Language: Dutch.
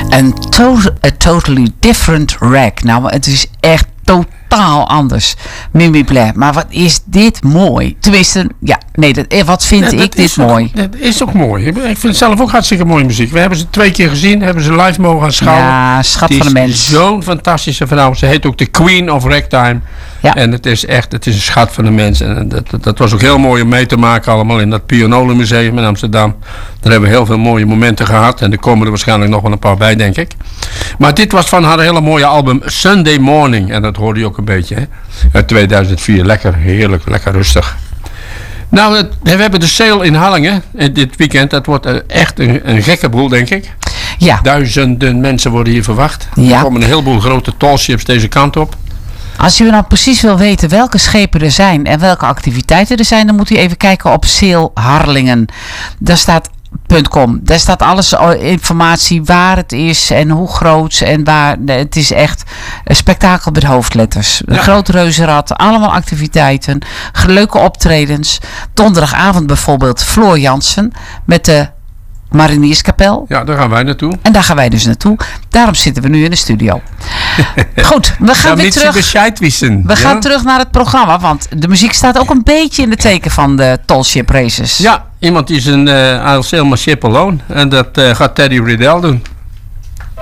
A totally different rag. Nou, het is echt totaal anders. Mimi Blair. Maar wat is dit mooi. Tenminste, wat vind ik dit mooi. Dat is ook mooi. Ik vind het zelf ook hartstikke mooie muziek. We hebben ze 2 keer gezien. Hebben ze live mogen aanschouwen. Ja, schat van de mens. Zo'n fantastische vrouw. Ze heet ook de Queen of Ragtime. Ja. En het is een schat van de mens. En dat was ook heel mooi om mee te maken allemaal in dat Pianola Museum in Amsterdam. Daar hebben we heel veel mooie momenten gehad. En er komen er waarschijnlijk nog wel een paar bij, denk ik. Maar dit was van haar hele mooie album Sunday Morning. En dat hoorde je ook een beetje, hè? Uit 2004. Lekker, heerlijk, lekker rustig. Nou, we hebben de sale in Hallingen dit weekend. Dat wordt echt een gekke boel, denk ik. Ja. Duizenden mensen worden hier verwacht. Ja. Er komen een heleboel grote tallships deze kant op. Als u nou precies wil weten welke schepen er zijn en welke activiteiten er zijn, dan moet u even kijken op Sale Harlingen. Daar staat .com. Daar staat alles informatie waar het is en hoe groot en waar. Het is echt een spektakel met hoofdletters. Een groot reuzenrad, allemaal activiteiten, leuke optredens. Donderdagavond bijvoorbeeld Floor Jansen met de Marinierskapel. Ja, daar gaan wij naartoe. En daar gaan wij dus naartoe. Daarom zitten we nu in de studio. Goed, we gaan weer terug. We gaan terug naar het programma, want de muziek staat ook een beetje in het teken van de Tallship Races. Ja, iemand die is een I'll Sail My Ship Alone. En dat gaat Teddy Riddell doen.